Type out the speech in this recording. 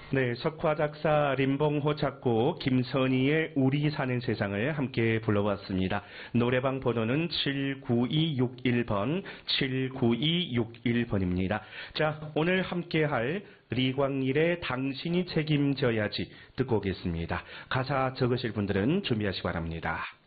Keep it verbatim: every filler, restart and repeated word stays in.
네, 석화 작사, 림봉호 작곡, 김선희의 우리 사는 세상을 함께 불러봤습니다. 노래방 번호는 칠구이육일 번, 칠구이육일 번입니다. 자, 오늘 함께할 리광일의 당신이 책임져야지 듣고 오겠습니다. 가사 적으실 분들은 준비하시기 바랍니다.